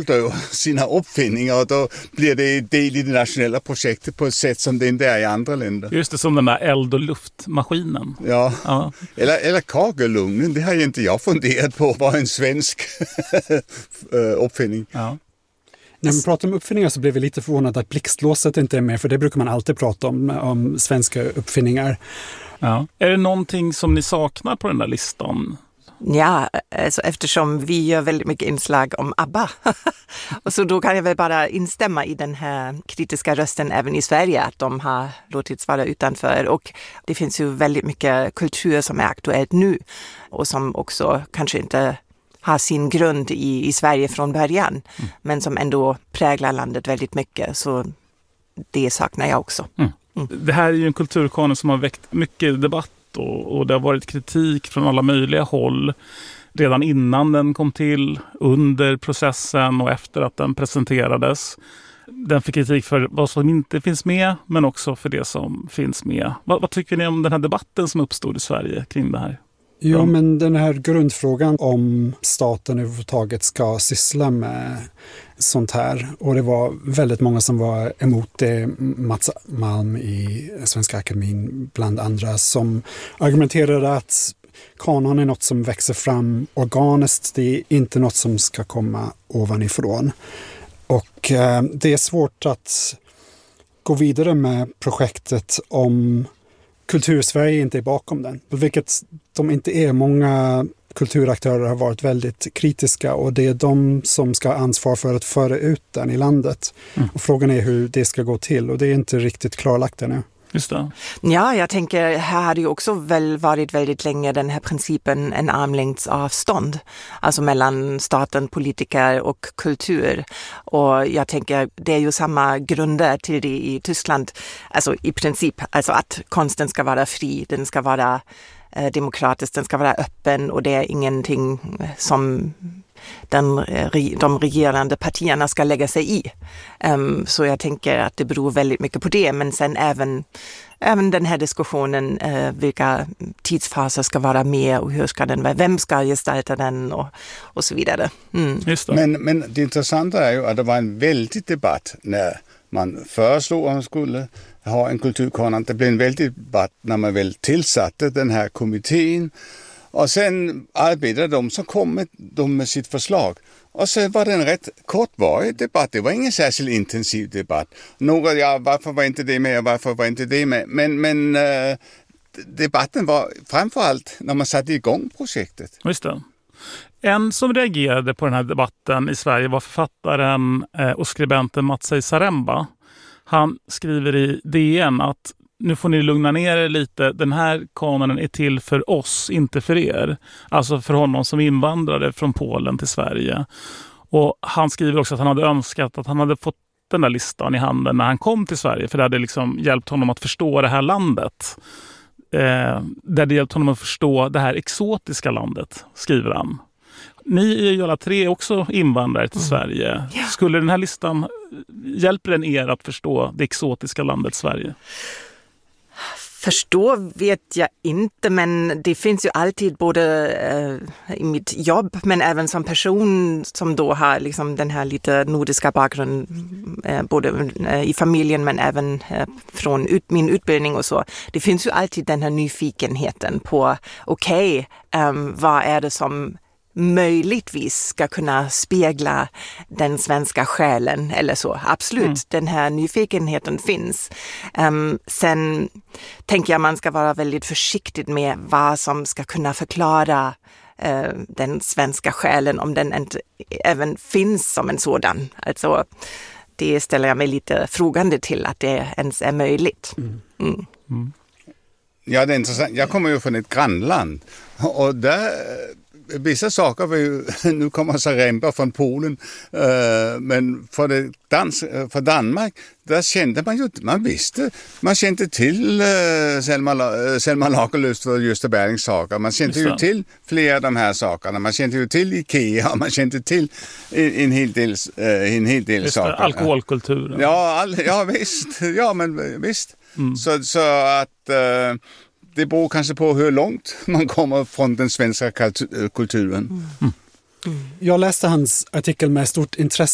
stolt över sina uppfinningar och då blir det del i det nationella projektet på ett sätt som det inte är i andra länder. Just det, som den där eld- och luftmaskinen. Ja. Eller kagelugnen, det har ju inte jag funderat på, var en svensk uppfinning. Ja. När man pratar om uppfinningar så blev vi lite förvånade att blixtlåset inte är med, för det brukar man alltid prata om svenska uppfinningar. Ja. Är det någonting som ni saknar på den där listan? Ja, alltså eftersom vi gör väldigt mycket inslag om ABBA. Och så då kan jag väl bara instämma i den här kritiska rösten även i Sverige, att de har låtits vara utanför. Och det finns ju väldigt mycket kultur som är aktuellt nu och som också kanske inte har sin grund i Sverige från början, men som ändå präglar landet väldigt mycket. Så det saknar jag också. Det här är ju en kulturkanon som har väckt mycket debatt och det har varit kritik från alla möjliga håll redan innan den kom till, under processen och efter att den presenterades. Den fick kritik för vad som inte finns med, men också för det som finns med. Vad tycker ni om den här debatten som uppstod i Sverige kring det här? Ja, men den här grundfrågan om staten överhuvudtaget ska syssla med sånt här. Och det var väldigt många som var emot det. Mats Malm i Svenska Akademin bland andra, som argumenterade att kanon är något som växer fram organiskt. Det är inte något som ska komma ovanifrån. Och det är svårt att gå vidare med projektet om Kultursverige inte är bakom den. Vilket de inte är. Många kulturaktörer har varit väldigt kritiska och det är de som ska ha ansvar för att föra ut den i landet. Och frågan är hur det ska gå till och det är inte riktigt klarlagt ännu. Just det. Ja, jag tänker, här har det ju också väl varit väldigt länge den här principen en armlängds avstånd. Alltså mellan staten, politiker och kultur. Och jag tänker, det är ju samma grunder till det i Tyskland. Alltså i princip, alltså att konsten ska vara fri, den ska vara demokratisk, den ska vara öppen och det är ingenting som de regerande partierna ska lägga sig i. Så jag tänker att det beror väldigt mycket på det. Men sen även den här diskussionen, vilka tidsfaser ska vara med och hur ska den vara, vem ska gestalta den och så vidare. Just det. Men det intressanta är ju att det var en väldig debatt när man föreslog att man skulle ha en kulturkanon. Det blev en väldig debatt när man väl tillsatte den här kommittén. Och sen arbetade de, så kom de med sitt förslag. Och så var det en rätt kortvarig debatt. Det var ingen särskilt intensiv debatt. Några, varför var inte det med och varför var inte det med? Men debatten var framförallt när man satte igång projektet. Just det. En som reagerade på den här debatten i Sverige var författaren och skribenten Matsej Zaremba. Han skriver i DN att nu får ni lugna ner er lite. Den här kanonen är till för oss, inte för er. Alltså för honom som invandrare från Polen till Sverige. Och han skriver också att han hade önskat att han hade fått den där listan i handen när han kom till Sverige. För det hade liksom hjälpt honom att förstå det här landet. Där det hjälpt honom att förstå det här exotiska landet, skriver han. Ni är ju alla tre också invandrare till Sverige. Skulle den här listan, hjälper den er att förstå det exotiska landet Sverige? Förstå vet jag inte, men det finns ju alltid både i mitt jobb men även som person som då har liksom den här lite nordiska bakgrunden både i familjen men även från min utbildning och så. Det finns ju alltid den här nyfikenheten på vad är det som möjligtvis ska kunna spegla den svenska själen eller så. Absolut, den här nyfikenheten finns. Sen tänker jag man ska vara väldigt försiktig med vad som ska kunna förklara den svenska själen om den inte även finns som en sådan. Alltså, det ställer jag mig lite frågande till att det ens är möjligt. Ja, det är intressant. Jag kommer ju från ett grannland och där vissa saker var ju, nu kommer Zaremba från Polen, men för Danmark, där kände man ju, man kände till Selma Lagerlöf och Gösta Berlings saker, man kände ju till flera av de här sakerna, man kände ju till Ikea, man kände till en hel del saker. Alkoholkulturen. Ja, visst. Ja, men visst. Så att det beror kanske på hur långt man kommer från den svenska kulturen. Jag läste hans artikel med stort intresse